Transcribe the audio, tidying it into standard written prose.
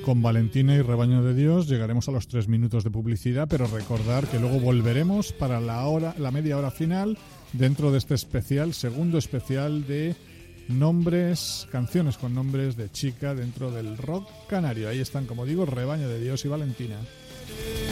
con Valentina y Rebaño de Dios. Llegaremos a los 3 minutos de publicidad, pero recordar que luego volveremos para la media hora final dentro de este especial, segundo especial de canciones con nombres de chica dentro del rock canario. Ahí están, como digo, Rebaño de Dios y Valentina.